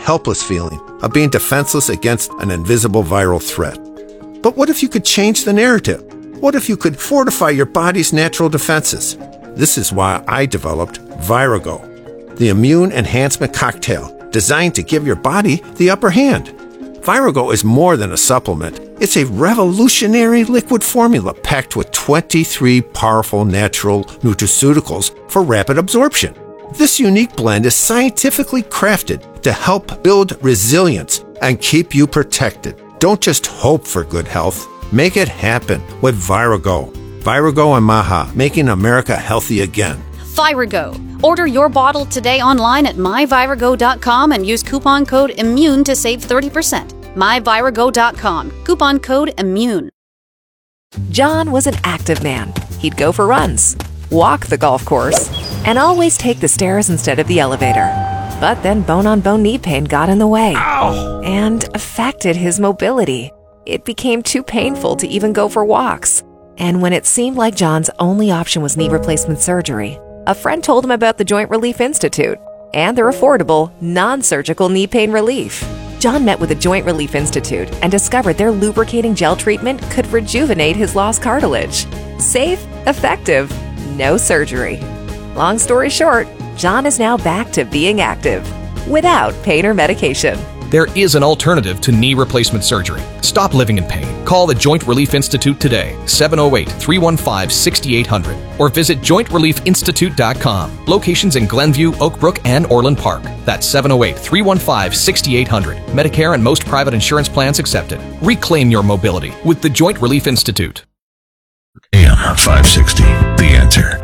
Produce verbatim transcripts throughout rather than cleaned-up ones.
helpless feeling of being defenseless against an invisible viral threat. But what if you could change the narrative? What if you could fortify your body's natural defenses? This is why I developed Virago, the immune enhancement cocktail designed to give your body the upper hand. Virago is more than a supplement. It's a revolutionary liquid formula packed with twenty-three powerful natural nutraceuticals for rapid absorption. This unique blend is scientifically crafted to help build resilience and keep you protected. Don't just hope for good health. Make it happen with Virago. Virago and Maha, making America healthy again. Virago. Order your bottle today online at my virago dot com and use coupon code IMMUNE to save thirty percent. my virago dot com. Coupon code IMMUNE. John was an active man. He'd go for runs, walk the golf course, and always take the stairs instead of the elevator. But then bone-on-bone knee pain got in the way. Ow! And affected his mobility. It became too painful to even go for walks. And when it seemed like John's only option was knee replacement surgery, a friend told him about the Joint Relief Institute and their affordable, non-surgical knee pain relief. John met with the Joint Relief Institute and discovered their lubricating gel treatment could rejuvenate his lost cartilage. Safe, effective, no surgery. Long story short, John is now back to being active, without pain or medication. There is an alternative to knee replacement surgery. Stop living in pain. Call the Joint Relief Institute today, seven oh eight, three one five, six eight zero zero, or visit joint relief institute dot com. Locations in Glenview, Oak Brook, and Orland Park. That's seven oh eight, three one five, six eight zero zero. Medicare and most private insurance plans accepted. Reclaim your mobility with the Joint Relief Institute. A M five sixty, The Answer.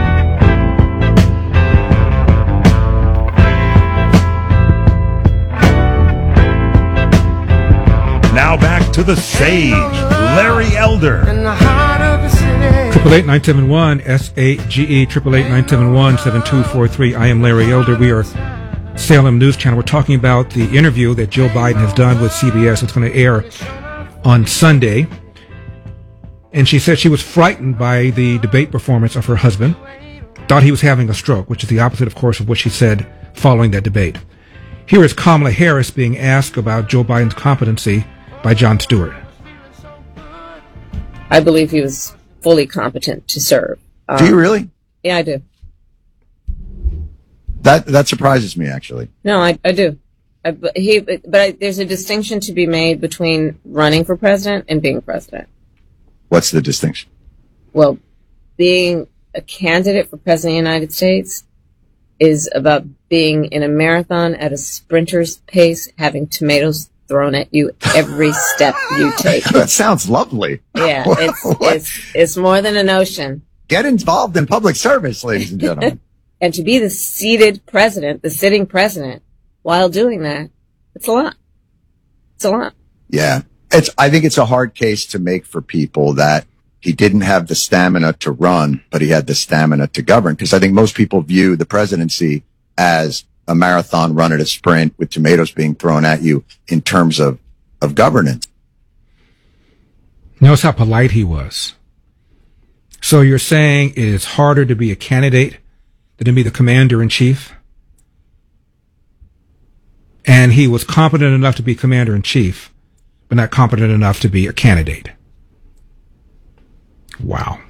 Now back to the sage, Larry Elder. Triple eight nine seven one S A G E triple eight nine seven one seven two four three. I am Larry Elder. We are Salem News Channel. We're talking about the interview that Joe Biden has done with C B S. It's going to air on Sunday. And she said she was frightened by the debate performance of her husband. Thought he was having a stroke, which is the opposite, of course, of what she said following that debate. Here is Kamala Harris being asked about Joe Biden's competency by Jon Stewart. I believe he was fully competent to serve. Um, do you really? Yeah, I do. That that surprises me, actually. No, I, I do. I, but he, but I, there's a distinction to be made between running for president and being president. What's the distinction? Well, being a candidate for president of the United States is about being in a marathon at a sprinter's pace, having tomatoes thrown at you every step you take. That sounds lovely. Yeah, it's, it's, it's more than a notion. Get involved in public service, ladies and gentlemen. And to be the seated president, the sitting president, while doing that, it's a lot. It's a lot. Yeah. It's, I think it's a hard case to make for people that he didn't have the stamina to run, but he had the stamina to govern. Because I think most people view the presidency as a marathon run at a sprint with tomatoes being thrown at you in terms of, of governance. Notice how polite he was. So you're saying it is harder to be a candidate than to be the commander-in-chief? And he was competent enough to be commander-in-chief, but not competent enough to be a candidate. Wow.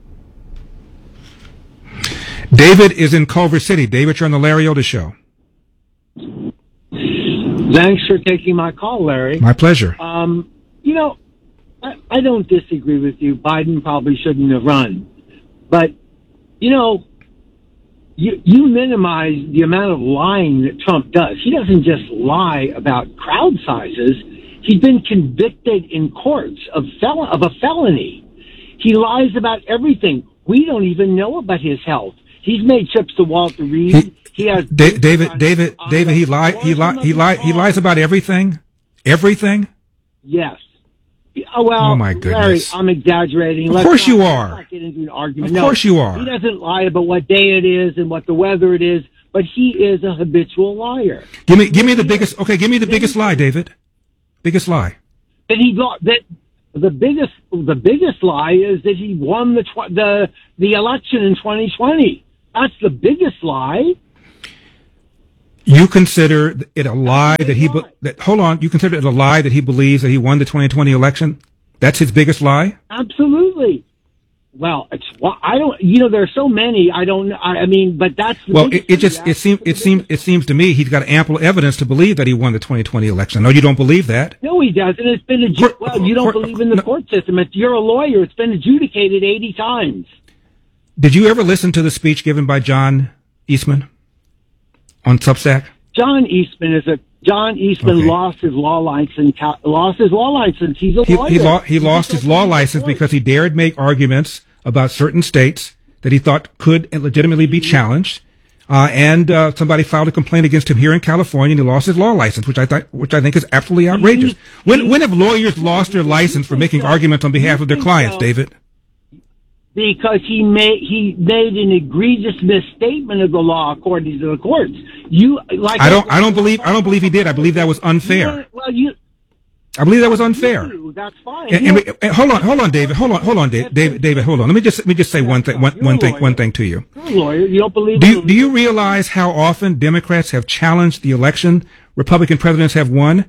David is in Culver City. David, you're on the Larry Elder Show. Thanks for taking my call, Larry. My pleasure. Um, you know, I, I don't disagree with you. Biden probably shouldn't have run. But, you know, you, you minimize the amount of lying that Trump does. He doesn't just lie about crowd sizes. He's been convicted in courts of fel- of a felony. He lies about everything. We don't even know about his health. He's made trips to Walter Reed. He, he has da- David, David, David. He lied. He lied. He lied. He lies about everything. Everything. Yes. Oh, well, oh my goodness. Larry, I'm exaggerating. Of let's course not, you are. Let's not get into an argument. Of no, course you are. He doesn't lie about what day it is and what the weather it is, but he is a habitual liar. Give me, give me the biggest. Okay, give me the biggest lie, David. Biggest lie. That he got that. The biggest, the biggest lie is that he won the tw- the the election in twenty twenty. That's the biggest lie. You consider it a lie that he, be, that, hold on, you consider it a lie that he believes that he won the twenty twenty election? That's his biggest lie? Absolutely. Well, it's, well, I don't, you know, there are so many, I don't, I, I mean, but that's, the well, it, it just, it seems, it seems, it seems to me he's got ample evidence to believe that he won the twenty twenty election. No, you don't believe that? No, he doesn't. It's been, adju- for, well, you don't for, believe in the no, court system. It's, you're a lawyer. It's been adjudicated eighty times. Did you ever listen to the speech given by John Eastman on Substack? John Eastman is a, John Eastman okay. lost his law license, lost his law license. He's a he, lawyer. He, lo- he lost his law license because he dared make arguments about certain states that he thought could legitimately be challenged. Uh, and, uh, somebody filed a complaint against him here in California and he lost his law license, which I thought, which I think is absolutely outrageous. When, when have lawyers lost their license for making arguments on behalf of their clients, David? Because he made he made an egregious misstatement of the law according to the courts. You like I don't I don't believe I don't believe he did. I believe that was unfair. Well, you. I believe that was unfair. That's fine. And, and, we, and hold on, hold on, David. Hold on, hold on, David. David, David hold on. Let me just let me just say one thing, one, one thing, one thing to you. You're a lawyer. You don't believe. Do you, do you realize how often Democrats have challenged the election Republican presidents have won?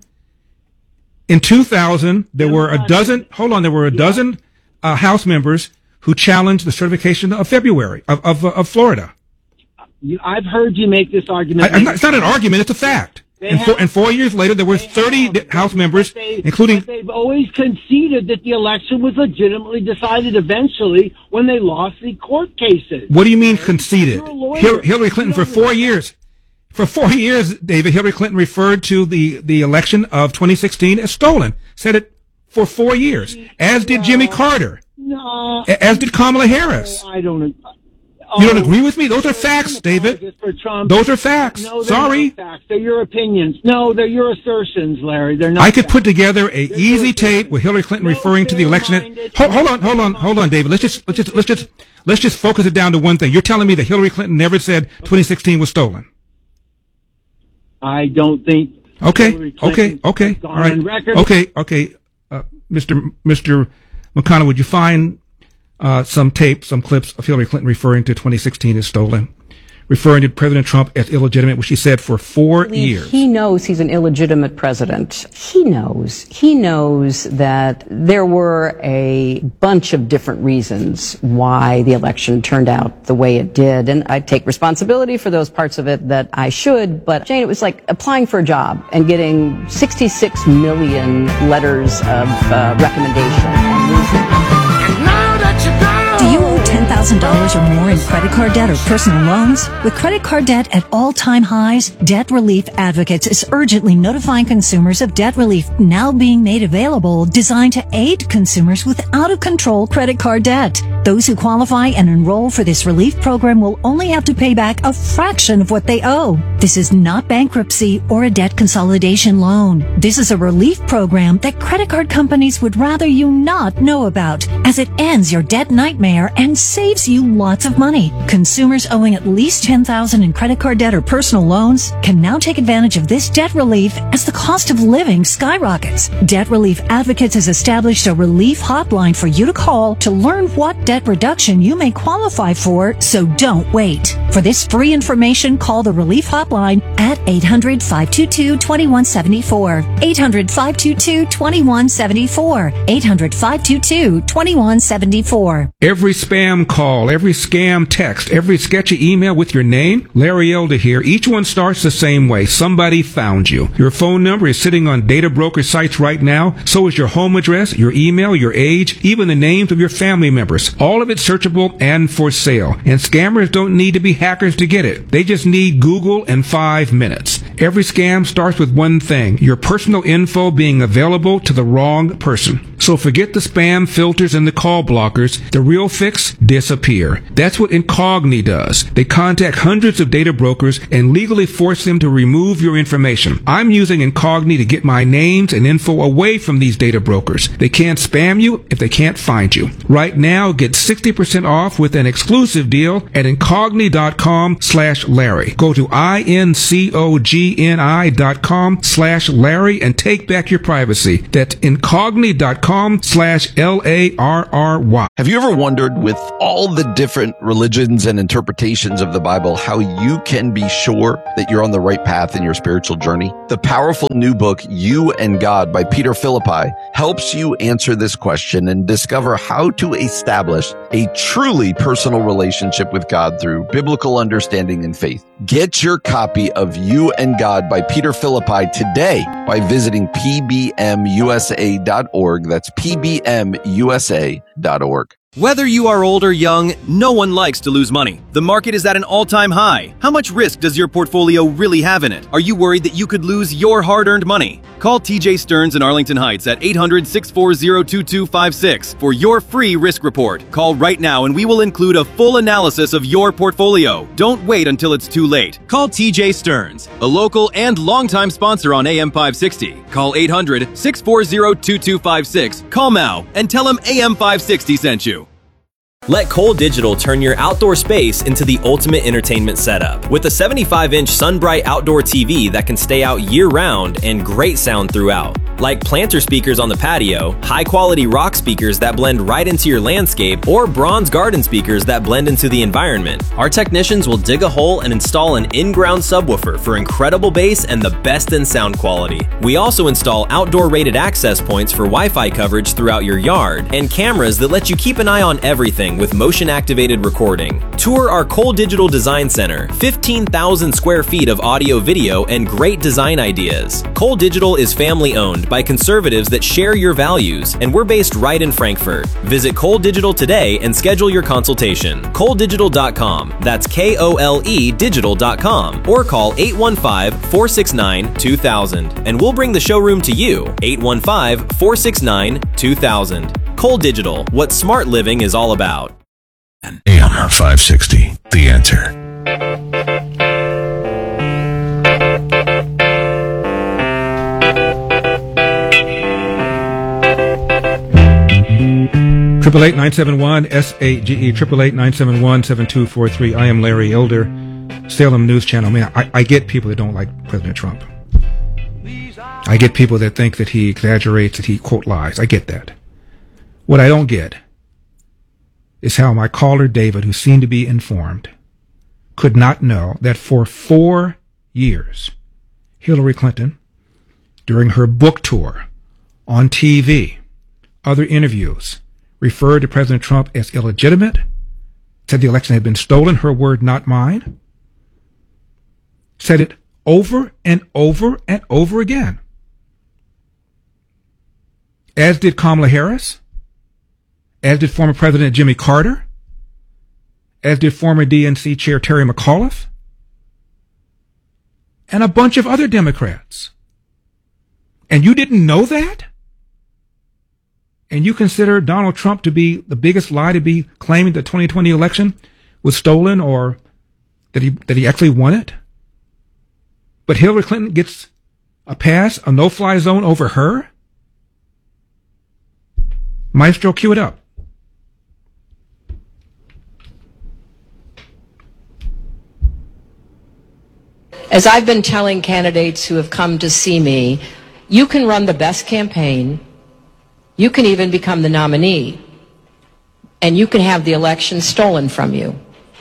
In two thousand, there were a dozen. Hold on, there were a dozen uh, House members who challenged the certification of February of of, uh, of Florida. You, I've heard you make this argument. I, not, it's not an argument; it's a fact. And four, and four years later, there were thirty have, House members, they, including. They've always conceded that the election was legitimately decided eventually when they lost the court cases. What do you mean conceded? Hillary, Hillary Clinton for four years. For four years, David, Hillary Clinton referred to the, the election of twenty sixteen as stolen. Said it for four years. As did Jimmy Carter. No. As did Kamala Harris. I don't. You don't agree with me? Those are facts, David. Those are facts. No, Sorry. Not facts. They're your opinions. No, they're your assertions, Larry. They're not. I could facts. put together a they're easy tape with Hillary Clinton no, referring to the election. At, hold, hold on, hold on, hold on, David. Let's just let's just let's just let's just focus it down to one thing. You're telling me that Hillary Clinton never said twenty sixteen was stolen. I don't think. Okay, okay, okay, all right, okay, okay. Uh, Mister Mister McConnell, would you find uh, some tape, some clips of Hillary Clinton referring to twenty sixteen as stolen, referring to President Trump as illegitimate, which she said for four years? He knows he's an illegitimate president. He knows. He knows that there were a bunch of different reasons why the election turned out the way it did. And I take responsibility for those parts of it that I should. But, Jane, it was like applying for a job and getting sixty-six million letters of uh, recommendation and losing. Do you owe ten thousand dollars or more in credit card debt or personal loans? With credit card debt at all-time highs, Debt Relief Advocates is urgently notifying consumers of debt relief now being made available, designed to aid consumers with out-of-control credit card debt. Those who qualify and enroll for this relief program will only have to pay back a fraction of what they owe. This is not bankruptcy or a debt consolidation loan. This is a relief program that credit card companies would rather you not know about, as it ends your debt nightmare and saves you lots of money. Consumers owing at least ten thousand dollars in credit card debt or personal loans can now take advantage of this debt relief as the cost of living skyrockets. Debt Relief Advocates has established a relief hotline for you to call to learn what debt reduction you may qualify for, so don't wait. For this free information, call the Relief Hotline at eight hundred, five two two, two one seven four. eight hundred, five two two, two one seven four. eight hundred, five two two, two one seven four. Every spam call, every scam text, every sketchy email with your name, Larry Elder here, each one starts the same way. Somebody found you. Your phone number is sitting on data broker sites right now. So is your home address, your email, your age, even the names of your family members. All of it searchable and for sale. And scammers don't need to be hackers to get it. They just need Google and five minutes. Every scam starts with one thing: your personal info being available to the wrong person. So forget the spam filters and the call blockers. The real fix: disappear. That's what Incogni does. They contact hundreds of data brokers and legally force them to remove your information. I'm using Incogni to get my names and info away from these data brokers. They can't spam you if they can't find you. Right now, get sixty percent off with an exclusive deal at Incogni.com slash Larry. Go to I-N-C-O-G-N-I dot com slash Larry and take back your privacy. That's Incogni.com com slash L A R R Y. Have you ever wondered, with all the different religions and interpretations of the Bible, how you can be sure that you're on the right path in your spiritual journey? The powerful new book, You and God by Peter Philippi, helps you answer this question and discover how to establish a truly personal relationship with God through biblical understanding and faith. Get your copy of You and God by Peter Philippi today by visiting P B M U S A dot org. That's P B M U S A dot org. Whether you are old or young, no one likes to lose money. The market is at an all-time high. How much risk does your portfolio really have in it? Are you worried that you could lose your hard-earned money? Call T J Stearns in Arlington Heights at eight hundred, six four zero, two two five six for your free risk report. Call right now and we will include a full analysis of your portfolio. Don't wait until it's too late. Call T J Stearns, a local and longtime sponsor on A M five sixty. Call eight hundred, six four zero, two two five six. Call now and tell him A M five sixty sent you. Let Cole Digital turn your outdoor space into the ultimate entertainment setup. With a seventy-five inch SunBright outdoor T V that can stay out year-round and great sound throughout. Like planter speakers on the patio, high-quality rock speakers that blend right into your landscape, or bronze garden speakers that blend into the environment. Our technicians will dig a hole and install an in-ground subwoofer for incredible bass and the best in sound quality. We also install outdoor rated access points for Wi-Fi coverage throughout your yard, and cameras that let you keep an eye on everything with motion-activated recording. Tour our Cole Digital Design Center, fifteen thousand square feet of audio, video, and great design ideas. Cole Digital is family-owned by conservatives that share your values, and we're based right in Frankfurt. Visit Cole Digital today and schedule your consultation. Cole Digital dot com. That's K O L E digital dot com. Or call eight one five, four six nine, two thousand, and we'll bring the showroom to you. eight one five, four six nine, two thousand. Cole Digital, what smart living is all about. A M five sixty, The Answer. Triple eight nine seven one S A G E triple eight nine seven one seven two four three. I am Larry Elder, Salem News Channel. Man, I, I get people that don't like President Trump. I get people that think that he exaggerates, that he quote lies. I get that. What I don't get is how my caller David, who seemed to be informed, could not know that for four years, Hillary Clinton, during her book tour, on T V, other interviews, referred to President Trump as illegitimate, said the election had been stolen, her word, not mine, said it over and over and over again. As did Kamala Harris, as did former President Jimmy Carter, as did former D N C Chair Terry McAuliffe, and a bunch of other Democrats. And you didn't know that? And you consider Donald Trump to be the biggest lie, to be claiming the twenty twenty election was stolen, or that he that he actually won it? But Hillary Clinton gets a pass, a no-fly zone over her? Maestro, cue it up. As I've been telling candidates who have come to see me, you can run the best campaign, you can even become the nominee, and you can have the election stolen from you.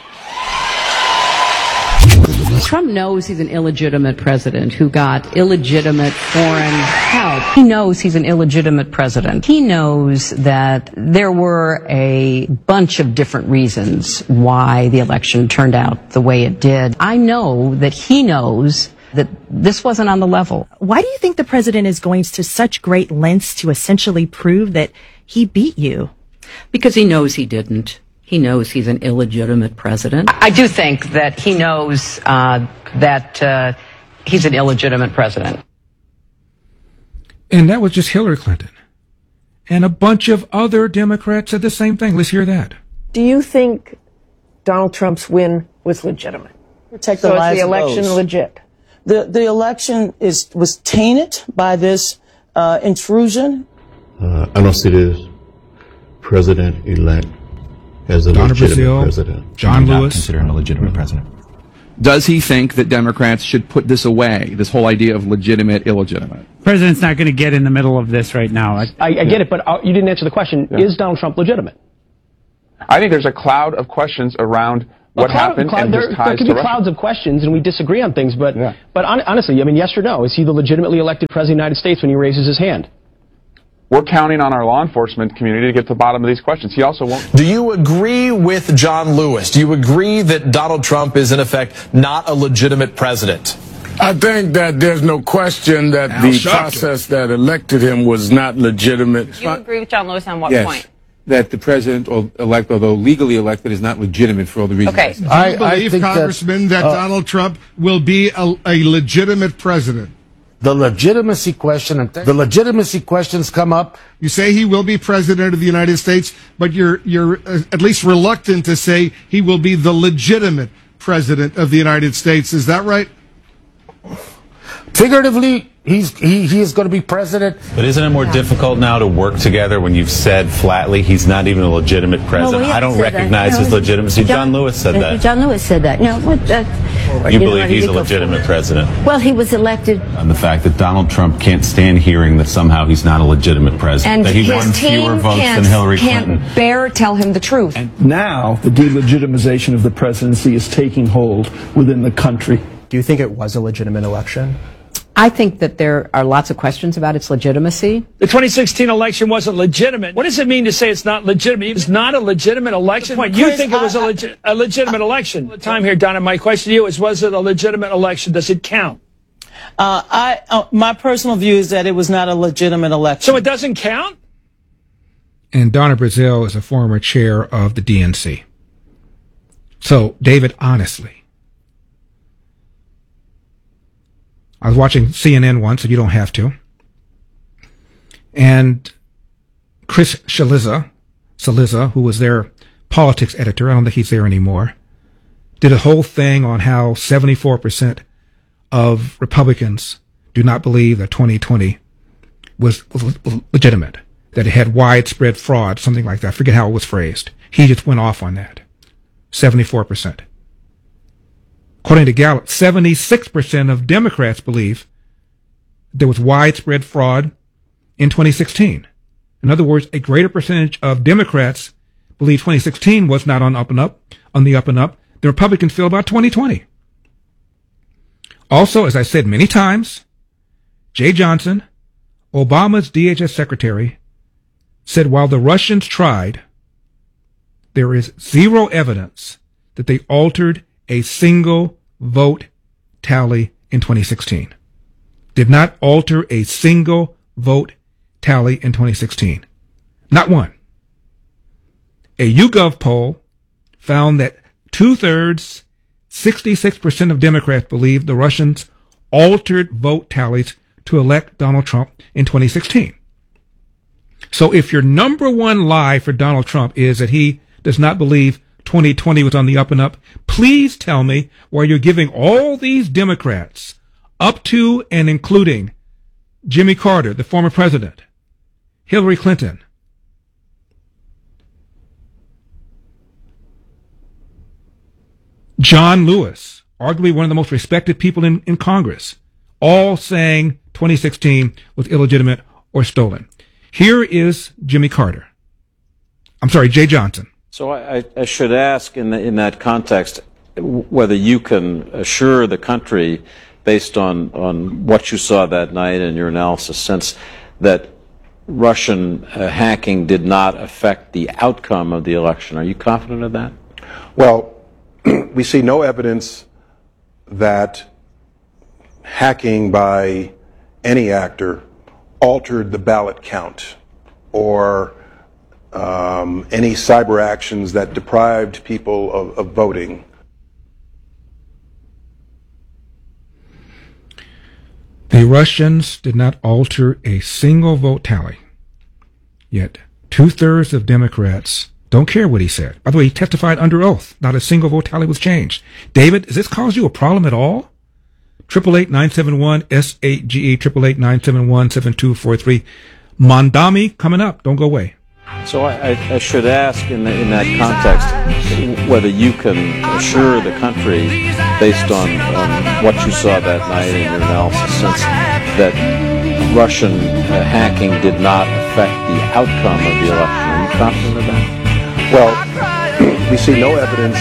Trump knows he's an illegitimate president who got illegitimate foreign help. He knows he's an illegitimate president. He knows that there were a bunch of different reasons why the election turned out the way it did. I know that he knows that this wasn't on the level. Why do you think the president is going to such great lengths to essentially prove that he beat you? Because he knows he didn't. He knows he's an illegitimate president. I do think that he knows uh, that uh, he's an illegitimate president. And that was just Hillary Clinton. And a bunch of other Democrats said the same thing. Let's hear that. Do you think Donald Trump's win was legitimate? Protect the so lives is the election of those. legit? The the election is was tainted by this uh, intrusion. Uh, I don't see this president-elect as a Donna legitimate Brazile, president. John I do not Lewis. consider him a legitimate president. Does he think that Democrats should put this away, this whole idea of legitimate, illegitimate? The president's not going to get in the middle of this right now. I, I, I get it, but uh, you didn't answer the question. Yeah. Is Donald Trump legitimate? I think there's a cloud of questions around what cloud, happened cloud, and there, his ties there could to be Russia. clouds of questions, and we disagree on things, but, Yeah. but on, honestly, I mean, yes or no, is he the legitimately elected president of the United States when he raises his hand? We're counting on our law enforcement community to get to the bottom of these questions. He also won't. Do you agree with John Lewis? Do you agree that Donald Trump is, in effect, not a legitimate president? I think that there's no question that Al the Sharpton. process that elected him was not legitimate. Do you agree with John Lewis on what Yes. point? That the president-elect, although legally elected, is not legitimate for all the reasons. Okay. I said. Do you believe, Congressman, that, uh, that Donald Trump will be a, a legitimate president? The legitimacy question, the legitimacy questions come up. You say he will be president of the United States, but you're you're uh, at least reluctant to say he will be the legitimate president of the United States. Is that right? Figuratively, he's he, he is going to be president. But isn't it more difficult now to work together when you've said flatly he's not even a legitimate president? No, we I don't haven't said recognize that. his No, legitimacy. John, John Lewis said uh, that. John Lewis said that. No, what, uh, You, know, believe I need he's to a go legitimate forward. president? Well, he was elected, On the fact that Donald Trump can't stand hearing that somehow he's not a legitimate president, And that he his won team fewer votes can't, than Hillary can't Clinton. bear tell him the truth. Now, the delegitimization of the presidency is taking hold within the country. Do you think it was a legitimate election? I think that there are lots of questions about its legitimacy. The twenty sixteen election wasn't legitimate. What does it mean to say it's not legitimate? It's not a legitimate election. Point. You Chris, think it was a, I- legi- a legitimate election? The time here, Donna. My question to you is: was it a legitimate election? Does it count? Uh, I, uh, my personal view is that it was not a legitimate election. So it doesn't count? And Donna Brazile is a former chair of the D N C. So, David, honestly, I was watching C N N once, and you don't have to. And Chris Cillizza, Cillizza, who was their politics editor, I don't think he's there anymore, did a whole thing on how seventy-four percent of Republicans do not believe that twenty twenty was, was, was legitimate, that it had widespread fraud, something like that. I forget how it was phrased. He just went off on that. seventy-four percent. According to Gallup, seventy-six percent of Democrats believe there was widespread fraud in twenty sixteen. In other words, a greater percentage of Democrats believe twenty sixteen was not on up and up, on the up and up, than Republicans feel about twenty twenty. Also, as I said many times, Jay Johnson, Obama's D H S secretary, said while the Russians tried, there is zero evidence that they altered a single vote tally in twenty sixteen. Did not alter a single vote tally in twenty sixteen. Not one. A YouGov poll found that two-thirds, sixty-six percent of Democrats believe the Russians altered vote tallies to elect Donald Trump in twenty sixteen. So if your number one lie for Donald Trump is that he does not believe twenty twenty was on the up and up, please tell me why you're giving all these Democrats, up to and including Jimmy Carter, the former president, Hillary Clinton, John Lewis, arguably one of the most respected people in, in Congress, all saying twenty sixteen was illegitimate or stolen. Here is Jimmy Carter. I'm sorry, Jay Johnson. So I, I should ask in, the, in that context whether you can assure the country, based on, on what you saw that night and your analysis, since that Russian uh, hacking did not affect the outcome of the election. Are you confident of that? Well, we see no evidence that hacking by any actor altered the ballot count or um, any cyber actions that deprived people of, of voting. The Russians did not alter a single vote tally. Yet, two-thirds of Democrats don't care what he said. By the way, he testified under oath. Not a single vote tally was changed. David, does this cause you a problem at all? eight eight eight, nine seven one, S eight G E, eight eight eight, nine seven one, seven two four three. Mondami coming up. Don't go away. So I, I, I should ask in, the, in that context whether you can assure the country, based on, on what you saw that night in your analysis, since that Russian uh, hacking did not affect the outcome of the election. Are you confident of that? Well, we see no evidence.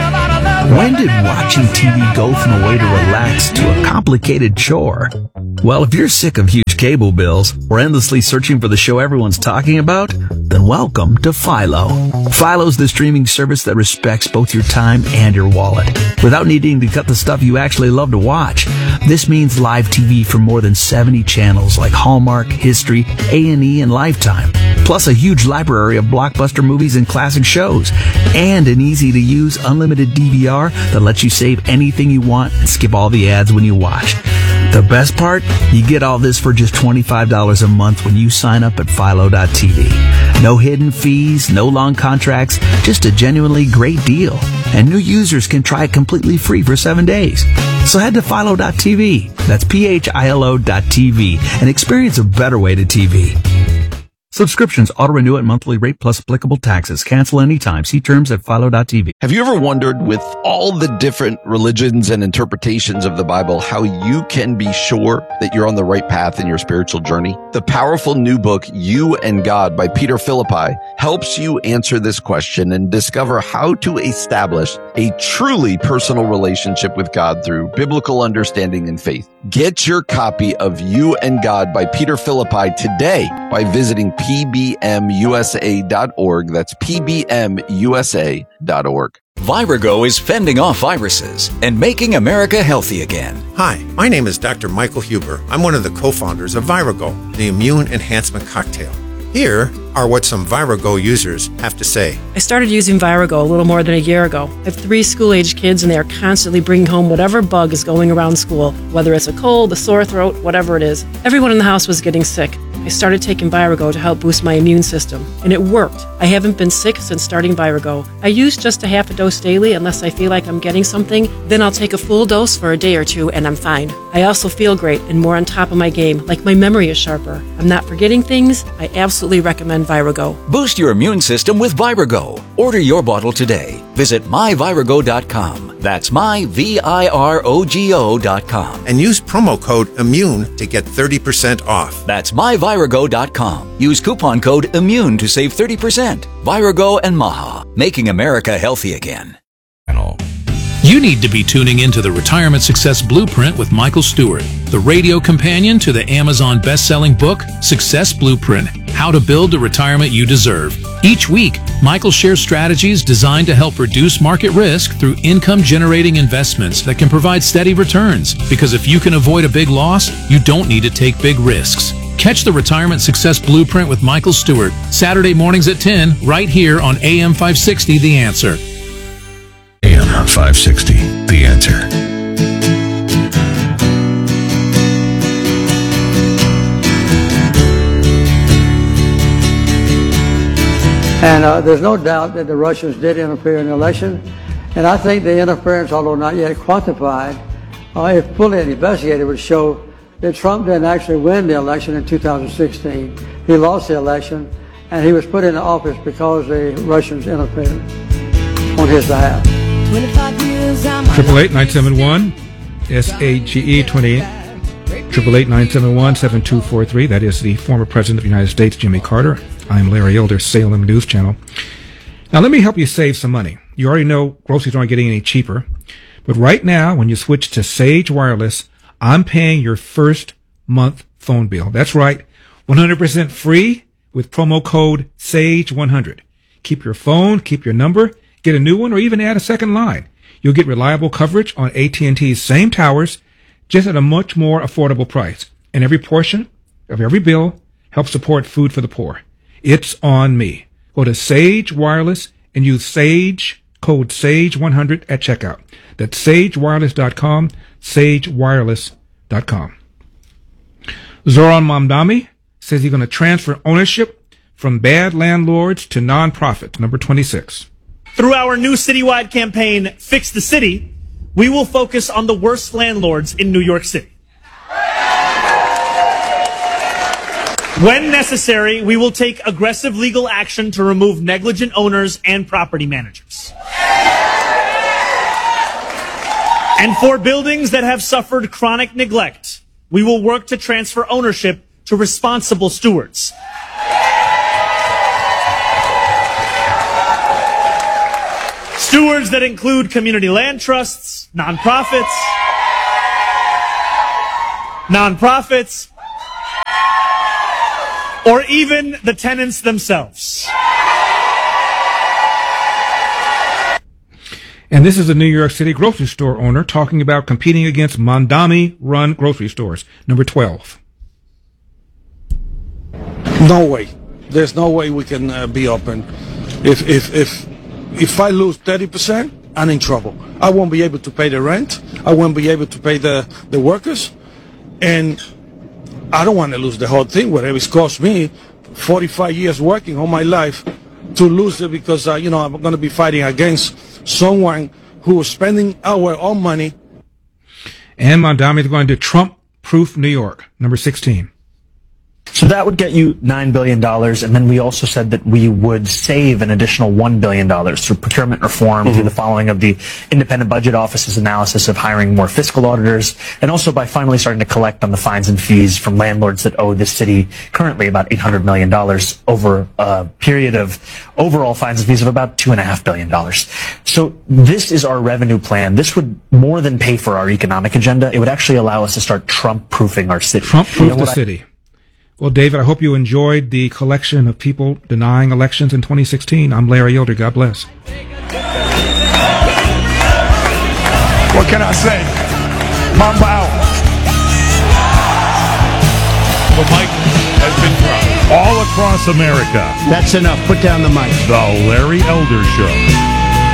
When did watching T V go from a way to relax to a complicated chore? Well, if you're sick of huge cable bills or endlessly searching for the show everyone's talking about, then welcome to Philo. Philo's the streaming service that respects both your time and your wallet, without needing to cut the stuff you actually love to watch. This means live T V from more than seventy channels like Hallmark, History, A and E, and Lifetime, plus a huge library of blockbuster movies and classic shows, and an easy-to-use unlimited D V R that lets you save anything you want and skip all the ads when you watch. The best part? You get all this for just twenty-five dollars a month when you sign up at Philo dot T V. No hidden fees, no long contracts, just a genuinely great deal. And new users can try it completely free for seven days. So head to Philo dot T V. That's P H I L O dot T V and experience a better way to T V. Subscriptions auto-renew at monthly rate plus applicable taxes. Cancel anytime. See terms at Philo dot T V. Have you ever wondered, with all the different religions and interpretations of the Bible, how you can be sure that you're on the right path in your spiritual journey? The powerful new book, You and God by Peter Philippi, helps you answer this question and discover how to establish a truly personal relationship with God through biblical understanding and faith. Get your copy of You and God by Peter Philippi today by visiting P B M U S A dot org. That's P B M U S A dot org. Virago is fending off viruses and making America healthy again. Hi, my name is Doctor Michael Huber. I'm one of the co-founders of Virago, the immune enhancement cocktail. Here are what some Virago users have to say. I started using Virago a little more than a year ago. I have three school-age kids, and they are constantly bringing home whatever bug is going around school, whether it's a cold, a sore throat, whatever it is. Everyone in the house was getting sick. I started taking Virago to help boost my immune system, and it worked. I haven't been sick since starting Virago. I use just a half a dose daily unless I feel like I'm getting something. Then I'll take a full dose for a day or two, and I'm fine. I also feel great and more on top of my game, like my memory is sharper. I'm not forgetting things. I absolutely recommend Virago. Boost your immune system with Virago. Order your bottle today. Visit my virago dot com. That's my V I R O G O dot com. And use promo code IMMUNE to get thirty percent off. That's my virago dot com. Use coupon code IMMUNE to save thirty percent. Virago and Maha, making America healthy again. You need to be tuning into the Retirement Success Blueprint with Michael Stewart, the radio companion to the Amazon best-selling book, Success Blueprint, How to Build the Retirement You Deserve. Each week, Michael shares strategies designed to help reduce market risk through income-generating investments that can provide steady returns. Because if you can avoid a big loss, you don't need to take big risks. Catch the Retirement Success Blueprint with Michael Stewart, Saturday mornings at ten, right here on A M five sixty, The Answer. A M five sixty, The Answer. And uh, there's no doubt that the Russians did interfere in the election. And I think the interference, although not yet quantified, uh, if fully investigated, would show that Trump didn't actually win the election in two thousand sixteen. He lost the election, and he was put into office because the Russians interfered on his behalf. Triple eight nine seven one S A G E twenty eight. Triple eight nine seven one seven two four three. That is the former president of the United States, Jimmy Carter. I'm Larry Elder, Salem News Channel. Now let me help you save some money. You already know groceries aren't getting any cheaper, but right now when you switch to Sage Wireless, I'm paying your first month phone bill. That's right, one hundred percent free with promo code SAGE one hundred. Keep your phone, keep your number, get a new one, or even add a second line. You'll get reliable coverage on A T and T's same towers, just at a much more affordable price. And every portion of every bill helps support food for the poor. It's on me. Go to Sage Wireless and use Sage, code SAGE one hundred at checkout. That's sage wireless dot com, sage wireless dot com. Zoran Mamdani says he's going to transfer ownership from bad landlords to nonprofits. Number twenty-six. Through our new citywide campaign, Fix the City, we will focus on the worst landlords in New York City. When necessary, we will take aggressive legal action to remove negligent owners and property managers. And for buildings that have suffered chronic neglect, we will work to transfer ownership to responsible stewards. Stewards that include community land trusts, nonprofits, nonprofits, or even the tenants themselves. And this is a New York City grocery store owner talking about competing against Mondami-run grocery stores. Number twelve. No way. There's no way we can uh, be open. If if if if I lose thirty percent, I'm in trouble. I won't be able to pay the rent. I won't be able to pay the the workers, and I don't want to lose the whole thing. Whatever it's cost me, forty-five years working all my life, to lose it because uh, you know I'm going to be fighting against someone who is spending our own money. And Mondami is going to Trump-proof New York. Number sixteen. So that would get you nine billion dollars, and then we also said that we would save an additional one billion dollars through procurement reform, mm-hmm. through the following of the Independent Budget Office's analysis of hiring more fiscal auditors, and also by finally starting to collect on the fines and fees from landlords that owe this city currently about eight hundred million dollars over a period of overall fines and fees of about two point five billion dollars. So this is our revenue plan. This would more than pay for our economic agenda. It would actually allow us to start Trump-proofing our city. Trump-proof you know the I- city. Well, David, I hope you enjoyed the collection of people denying elections in twenty sixteen. I'm Larry Elder. God bless. What can I say? Mamba out. The mic has been dropped all across America. That's enough. Put down the mic. The Larry Elder Show.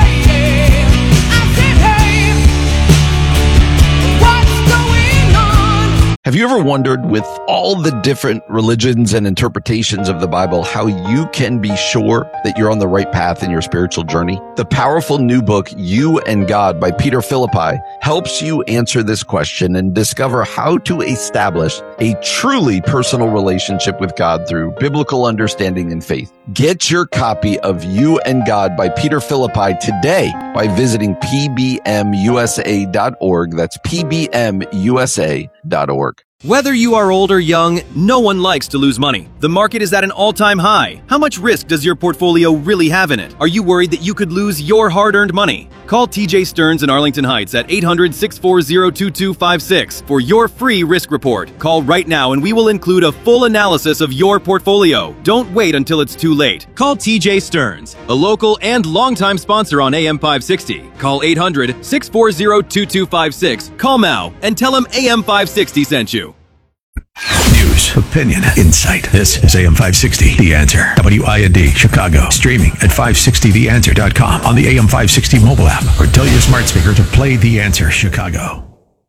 Have you ever wondered, with all the different religions and interpretations of the Bible, how you can be sure that you're on the right path in your spiritual journey? The powerful new book, You and God by Peter Philippi, helps you answer this question and discover how to establish a truly personal relationship with God through biblical understanding and faith. Get your copy of You and God by Peter Philippi today by visiting P B M U S A dot org. That's P B M U S A dot org. Whether you are old or young, no one likes to lose money. The market is at an all-time high. How much risk does your portfolio really have in it? Are you worried that you could lose your hard-earned money? Call T J Stearns in Arlington Heights at eight hundred, six four zero, two two five six for your free risk report. Call right now and we will include a full analysis of your portfolio. Don't wait until it's too late. Call T J Stearns, a local and longtime sponsor on A M five sixty. Call eight hundred, six four zero, two two five six. Call now and tell him A M five sixty sent you. News, opinion, insight. This is A M five sixty, The Answer. W I N D, Chicago. Streaming at five sixty the answer dot com on the A M five sixty mobile app, or tell your smart speaker to play The Answer Chicago.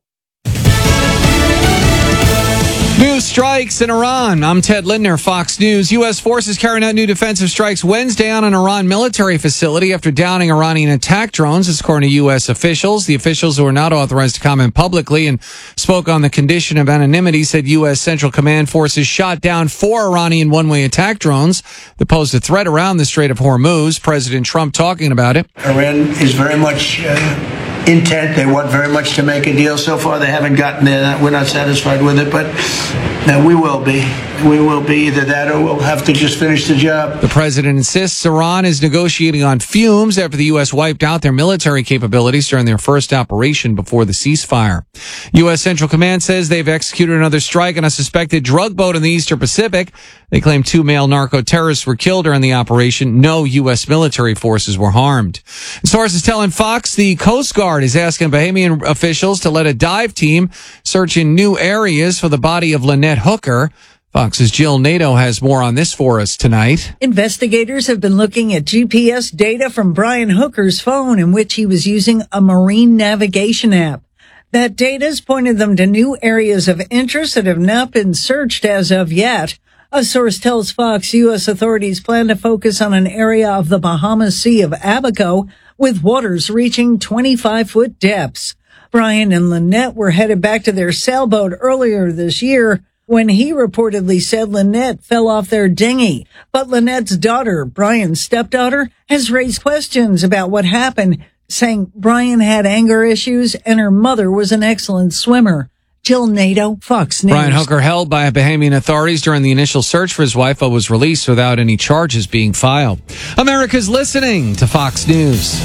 New strikes in Iran. I'm Ted Lindner, Fox News. U S forces carrying out new defensive strikes Wednesday on an Iran military facility after downing Iranian attack drones, as according to U S officials. The officials, who are not authorized to comment publicly and spoke on the condition of anonymity, said U S Central Command forces shot down four Iranian one-way attack drones that posed a threat around the Strait of Hormuz. President Trump talking about it. Iran is very much uh, intent. They want very much to make a deal. So far, they haven't gotten there. We're not satisfied with it, but no, we will be. We will be either that or we'll have to just finish the job. The president insists Iran is negotiating on fumes after the U S wiped out their military capabilities during their first operation before the ceasefire. U S Central Command says they've executed another strike on a suspected drug boat in the Eastern Pacific. They claim two male narco-terrorists were killed during the operation. No U S military forces were harmed. Sources telling Fox the Coast Guard is asking Bahamian officials to let a dive team search in new areas for the body of Lynette Hooker. Fox's Jill Nato has more on this for us tonight. Investigators have been looking at G P S data from Brian Hooker's phone in which he was using a marine navigation app. That data's pointed them to new areas of interest that have not been searched as of yet. A source tells Fox U S authorities plan to focus on an area of the Bahamas Sea of Abaco with waters reaching twenty-five foot depths. Brian and Lynette were headed back to their sailboat earlier this year when he reportedly said Lynette fell off their dinghy. But Lynette's daughter, Brian's stepdaughter, has raised questions about what happened, saying Brian had anger issues and her mother was an excellent swimmer. Jill Nato, Fox News. Brian Hooker, held by Bahamian authorities during the initial search for his wife, but was released without any charges being filed. America's listening to Fox News.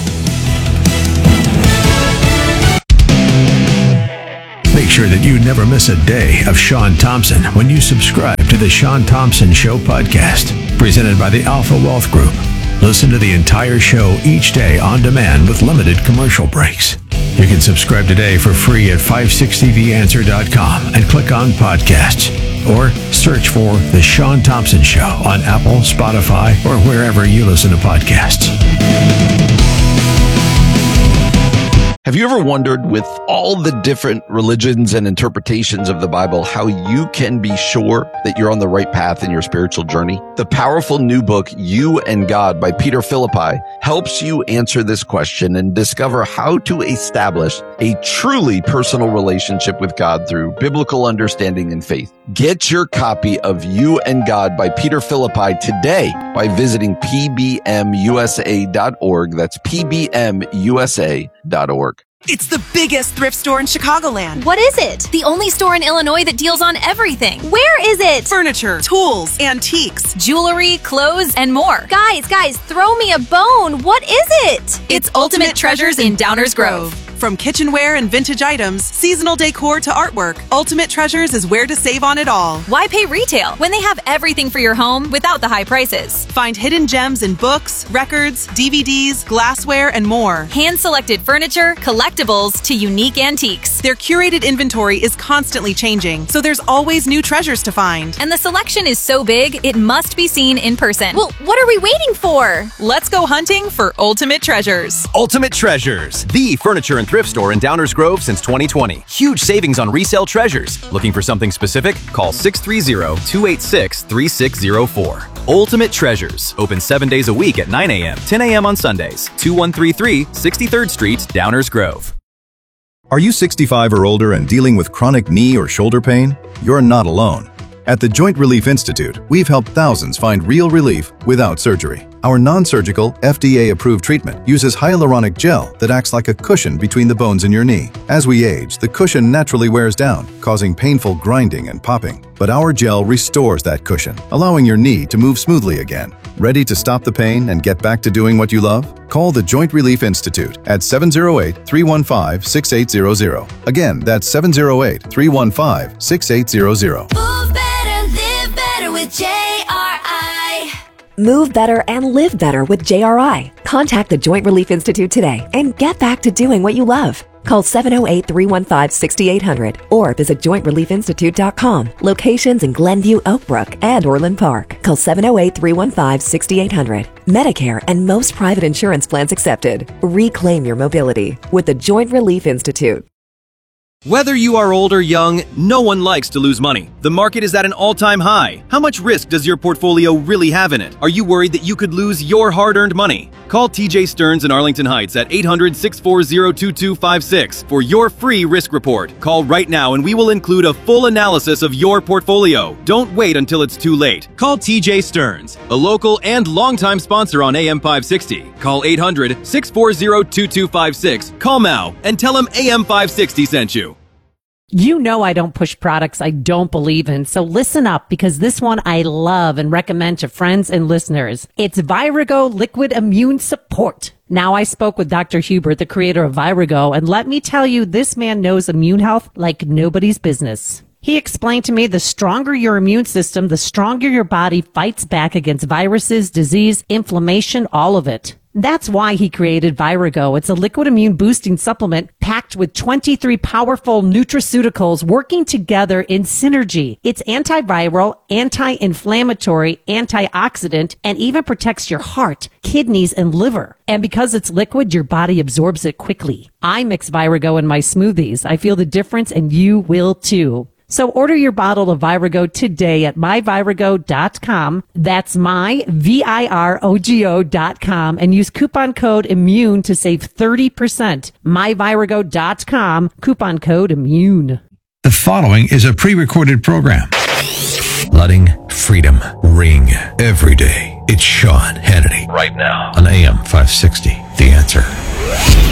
Make sure that you never miss a day of Sean Thompson when you subscribe to the Sean Thompson Show podcast, presented by the Alpha Wealth Group. Listen to the entire show each day on demand with limited commercial breaks. You can subscribe today for free at five sixty the answer dot com and click on podcasts, or search for The Sean Thompson Show on Apple, Spotify, or wherever you listen to podcasts. Have you ever wondered, with all the different religions and interpretations of the Bible, how you can be sure that you're on the right path in your spiritual journey? The powerful new book, You and God by Peter Philippi, helps you answer this question and discover how to establish a truly personal relationship with God through biblical understanding and faith. Get your copy of You and God by Peter Philippi today by visiting P B M U S A dot org. That's P B M U S A dot org. It's the biggest thrift store in Chicagoland. What is it? The only store in Illinois that deals on everything. Where is it? Furniture, tools, antiques, jewelry, clothes, and more. Guys, guys, throw me a bone. What is it? It's, it's Ultimate, Ultimate Treasures in Downers Grove. From kitchenware and vintage items, seasonal decor to artwork, Ultimate Treasures is where to save on it all. Why pay retail when they have everything for your home without the high prices? Find hidden gems in books, records, D V Ds, glassware, and more. Hand-selected furniture, collectibles, to unique antiques. Their curated inventory is constantly changing, so there's always new treasures to find. And the selection is so big, it must be seen in person. Well, what are we waiting for? Let's go hunting for Ultimate Treasures. Ultimate Treasures, the furniture and thrift store in Downers Grove since twenty twenty. Huge savings on resale treasures. Looking for something specific? Call six three zero, two eight six, three six zero four. Ultimate Treasures, open seven days a week at nine a.m., ten a.m. on Sundays. two one three three, sixty-third Street, Downers Grove. Are you sixty-five or older and dealing with chronic knee or shoulder pain? You're not alone. At the Joint Relief Institute, we've helped thousands find real relief without surgery. Our non-surgical, F D A-approved treatment uses hyaluronic gel that acts like a cushion between the bones in your knee. As we age, the cushion naturally wears down, causing painful grinding and popping. But our gel restores that cushion, allowing your knee to move smoothly again. Ready to stop the pain and get back to doing what you love? Call the Joint Relief Institute at seven oh eight, three one five, six eight zero zero. Again, that's seven oh eight, three one five, six eight zero zero. Move better, live better with J R I. Move better and live better with J R I. Contact the Joint Relief Institute today and get back to doing what you love. Call seven oh eight, three one five, six eight zero zero or visit joint relief institute dot com. Locations in Glenview, Oakbrook, and Orland Park. Call seven oh eight, three one five, six eight zero zero. Medicare and most private insurance plans accepted. Reclaim your mobility with the Joint Relief Institute. Whether you are old or young, no one likes to lose money. The market is at an all-time high. How much risk does your portfolio really have in it? Are you worried that you could lose your hard-earned money? Call T J Stearns in Arlington Heights at eight hundred, six four zero, two two five six for your free risk report. Call right now and we will include a full analysis of your portfolio. Don't wait until it's too late. Call T J Stearns, a local and longtime sponsor on A M five sixty. Call eight hundred, six four zero, two two five six. Call now and tell him A M five sixty sent you. You know I don't push products I don't believe in, so listen up because this one I love and recommend to friends and listeners. It's Virago Liquid Immune Support. Now I spoke with Doctor Hubert, the creator of Virago, and let me tell you, this man knows immune health like nobody's business. He explained to me the stronger your immune system, the stronger your body fights back against viruses, disease, inflammation, all of it. That's why he created Virago. It's a liquid immune boosting supplement packed with twenty-three powerful nutraceuticals working together in synergy. It's antiviral, anti-inflammatory, antioxidant, and even protects your heart, kidneys, and liver. And because it's liquid, your body absorbs it quickly. I mix Virago in my smoothies. I feel the difference, and you will too. So order your bottle of Virago today at my virago dot com. That's my, V I R O G O dot com, and use coupon code IMMUNE to save thirty percent. my virago dot com, coupon code IMMUNE. The following is a pre-recorded program. letting freedom ring every day. It's Sean Hannity right now on A M five sixty. The Answer.